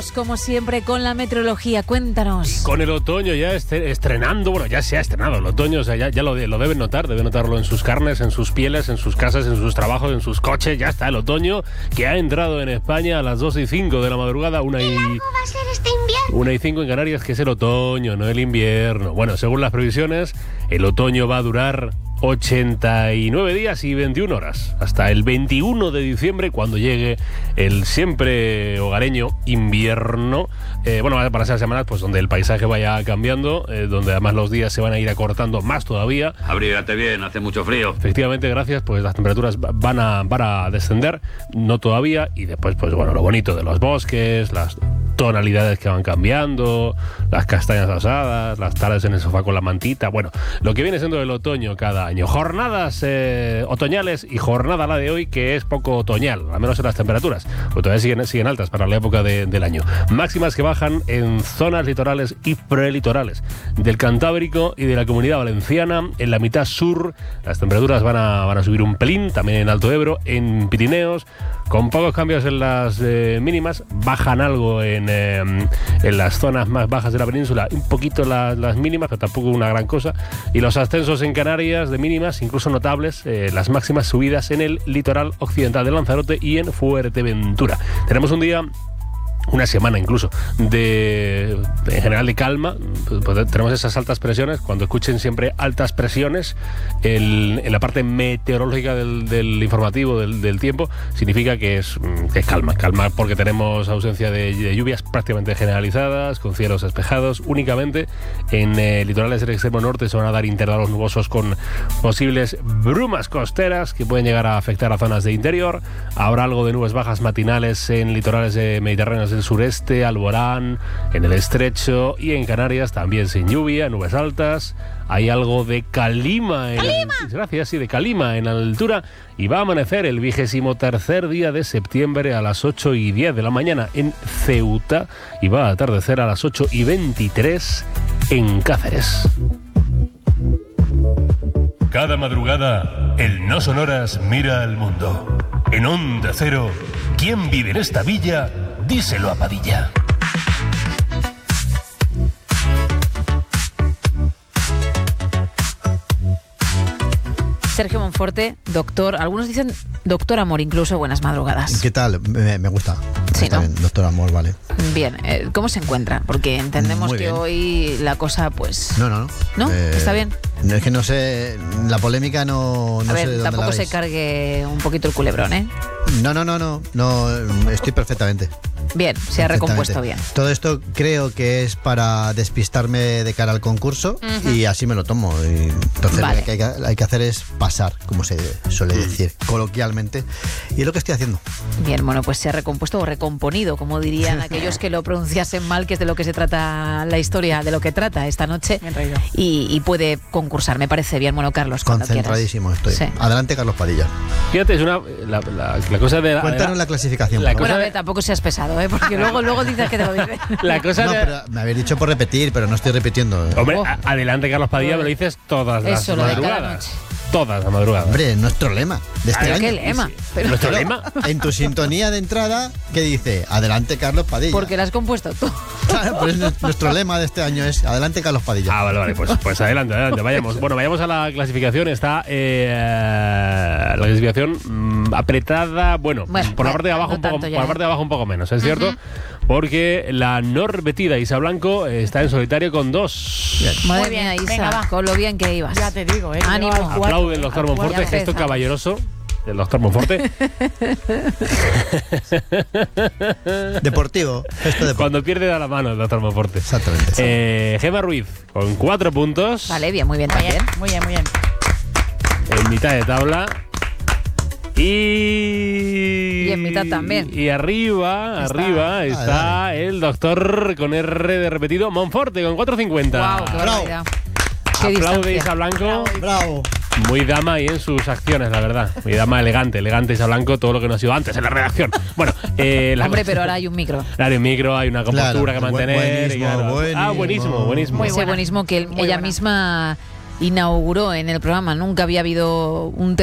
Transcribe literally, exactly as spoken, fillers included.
Como siempre con la meteorología, cuéntanos. Con el otoño ya este, estrenando, bueno, ya se ha estrenado el otoño, o sea, ya, ya lo, lo deben notar, deben notarlo en sus carnes, en sus pieles, en sus casas, en sus trabajos, en sus coches, ya está el otoño que ha entrado en España a las dos y cinco de la madrugada, una y... ¿Qué largo va a ser este invierno? Una y cinco en Canarias, que es el otoño, no el invierno. Bueno, según las previsiones, el otoño va a durar ochenta y nueve días y veintiuna horas, hasta el veintiuno de diciembre, cuando llegue el siempre hogareño invierno. Eh, bueno, para esas semanas, pues donde el paisaje vaya cambiando, eh, donde además los días se van a ir acortando más todavía. Abrígate bien, hace mucho frío. Efectivamente, gracias, pues las temperaturas van a, van a descender, no todavía, y después, pues bueno, lo bonito de los bosques, las tonalidades que van cambiando, las castañas asadas, las tardes en el sofá con la mantita, bueno, lo que viene siendo el otoño cada año. Jornadas eh, otoñales y jornada la de hoy que es poco otoñal, al menos en las temperaturas, porque todavía siguen, siguen altas para la época de, del año. Máximas que bajan en zonas litorales y prelitorales del Cantábrico y de la Comunidad Valenciana. En la mitad sur las temperaturas van a, van a subir un pelín, también en Alto Ebro, en Pirineos, con pocos cambios en las eh, mínimas, bajan algo en, eh, en las zonas más bajas de la península, un poquito la, las mínimas, pero tampoco una gran cosa, y los ascensos en Canarias de mínimas, incluso notables, eh, las máximas subidas en el litoral occidental de Lanzarote y en Fuerteventura. Tenemos un día... una semana incluso de en general de calma, pues tenemos esas altas presiones. Cuando escuchen siempre altas presiones el, en la parte meteorológica del, del informativo del, del tiempo, significa que es, que es calma, calma porque tenemos ausencia de, de lluvias prácticamente generalizadas, con cielos despejados. Únicamente en eh, litorales del extremo norte se van a dar intervalos nubosos con posibles brumas costeras que pueden llegar a afectar a zonas de interior. Habrá algo de nubes bajas matinales en litorales eh, mediterráneos del sureste, Alborán, en el Estrecho y en Canarias también sin lluvia, nubes altas. Hay algo de calima, en, ¡Calima! Gracias, sí, de calima en altura, y va a amanecer el vigésimo tercer día de septiembre a las ocho y diez de la mañana en Ceuta y va a atardecer a las ocho y veintitrés en Cáceres. Cada madrugada, el No Sonoras mira al mundo. En Onda Cero, ¿quién vive en esta villa? Díselo a Padilla. Sergio Monforte, doctor, algunos dicen doctor Amor, incluso buenas madrugadas. ¿Qué tal? Me, me gusta. Sí, Está ¿no? bien, doctor Amor, vale. Bien, eh, ¿cómo se encuentra? Porque entendemos Muy que bien. hoy la cosa, pues... No, no, no. ¿No? ¿Está bien? No, es que no sé, la polémica no, no a sé de ver, dónde tampoco la se veis. cargue un poquito el culebrón, ¿eh? No, no, no, no, no, estoy perfectamente. Bien, se ha recompuesto bien. Todo esto creo que es para despistarme de cara al concurso, uh-huh. y así me lo tomo. Y entonces vale. lo que hay que, hay que hacer es pasar, como se suele decir coloquialmente, y es lo que estoy haciendo. Bien, bueno, pues se ha recompuesto o recomponido, como dirían aquellos que lo pronunciasen mal, que es de lo que se trata la historia, de lo que trata esta noche, y, y puede concursar, me parece bien. Bueno, Carlos, cuando concentradísimo quieras. estoy. Sí. Adelante, Carlos Padilla. Fíjate, es una la, la, la cosa de la, Cuéntanos la, la clasificación. la por Bueno, a favor. ver, tampoco seas pesado, ¿eh? Porque luego, luego dices que te lo dices. La cosa no, de... pero me habéis dicho por repetir, pero no estoy repitiendo. Hombre, Oh. a- adelante, Carlos Padilla, me lo dices todas las Eso, lo de cada madrugadas. noche. Todas las madrugadas. Hombre, nuestro lema de este Pero año. qué lema. Pero ¿Nuestro Pero lema? En tu sintonía de entrada, ¿qué dice? Adelante, Carlos Padilla. porque la has compuesto tú. Claro, pues nuestro lema de este año es Adelante, Carlos Padilla. Ah, vale, vale, pues, pues adelante, adelante, vayamos. Bueno, vayamos a la clasificación. Está eh, la clasificación mm, apretada, bueno, Bueno, por la bueno, parte de abajo no un poco, tanto ya, por la ¿eh? parte de abajo un poco menos, es cierto, porque la no repetida Isa Blanco está en solitario con dos. Madre Muy bien, mía, Isa, venga, va. con lo bien que ibas. Ya te digo, ¿eh? Ánimo. Lleva al cuatro. Aplaude el doctor Al cuatro. Monforte, Ya gesto empezamos. caballeroso del doctor Monforte. Deportivo, esto de Cuando pierde da la mano el doctor Monforte. Exactamente. Eh, Gemma Ruiz con cuatro puntos Vale, bien, muy bien Muy también. bien, muy bien, muy bien. en mitad de tabla. Y... Y en mitad también. Y arriba, Está. arriba está Dale, el doctor con R de repetido, Monforte, con cuatro cincuenta. Wow, qué Bravo. barbaridad. Qué Aplaude distancia. Isa Blanco. Bravo. Muy dama y en sus acciones, la verdad. Muy dama elegante, elegante Isa Blanco, todo lo que no ha sido antes en la redacción. Bueno, eh, la Hombre, pero ahora hay un micro. Claro, hay un micro, hay una compostura Claro, que buen- mantener. y buenísimo, claro. buenísimo. Ah, buenísimo, buenísimo. Muy Ese buena. buenismo que Muy ella buena. misma inauguró en el programa. Nunca había habido un